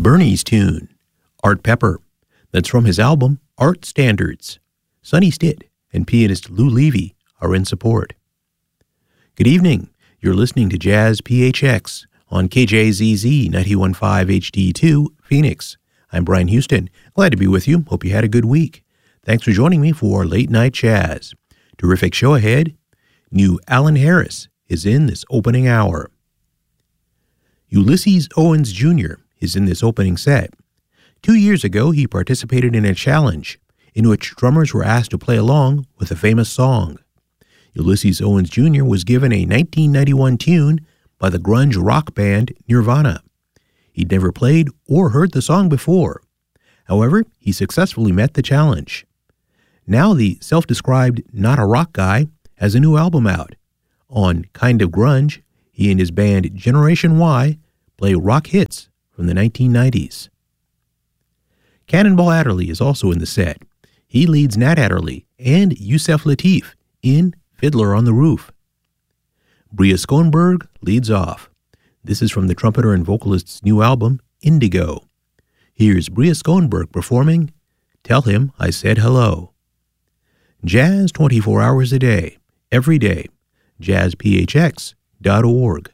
Bernie's tune, Art Pepper. That's from his album, Art Standards. Sonny Stitt and pianist Lou Levy are in support. Good evening. You're listening to Jazz PHX on KJZZ 91.5 HD2, Phoenix. I'm Brian Houston. Glad to be with you. Hope you had a good week. Thanks for joining me for Late Night Jazz. Terrific show ahead. New Alan Harris is in this opening hour. Ulysses Owens Jr. is in this opening set. 2 years ago, he participated in a challenge in which drummers were asked to play along with a famous song. Ulysses Owens Jr. was given a 1991 tune by the grunge rock band Nirvana. He'd never played or heard the song before. However, he successfully met the challenge. Now the self-described not a rock guy has a new album out. On Kind of Grunge, he and his band Generation Y play rock hits from the 1990s. Cannonball Adderley is also in the set. He leads Nat Adderley and Yusef Lateef in Fiddler on the Roof. Bria Schoenberg leads off. This is from the trumpeter and vocalist's new album, Indigo. Here's Bria Schoenberg performing Tell Him I Said Hello. Jazz 24 hours a day, every day. JazzPHX.org.